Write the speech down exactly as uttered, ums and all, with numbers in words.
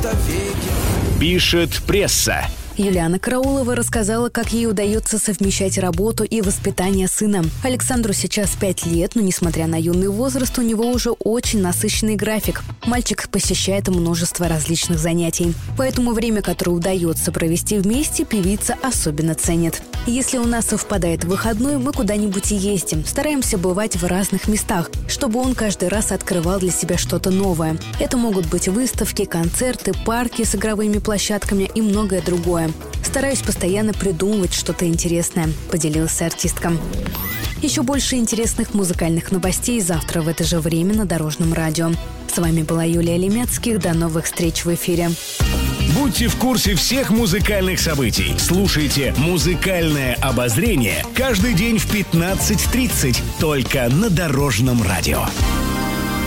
Пишет пресса. Юлиана Караулова рассказала, как ей удается совмещать работу и воспитание сына. Александру сейчас пять лет, но, несмотря на юный возраст, у него уже очень насыщенный график. Мальчик посещает множество различных занятий. Поэтому время, которое удается провести вместе, певица особенно ценит. Если у нас совпадает выходной, мы куда-нибудь ездим. Стараемся бывать в разных местах, чтобы он каждый раз открывал для себя что-то новое. Это могут быть выставки, концерты, парки с игровыми площадками и многое другое. Стараюсь постоянно придумывать что-то интересное, поделилась артистка. Еще больше интересных музыкальных новостей завтра в это же время на Дорожном радио. С вами была Юлия Лемецких. До новых встреч в эфире. Будьте в курсе всех музыкальных событий. Слушайте «Музыкальное обозрение» каждый день в пятнадцать тридцать только на Дорожном радио.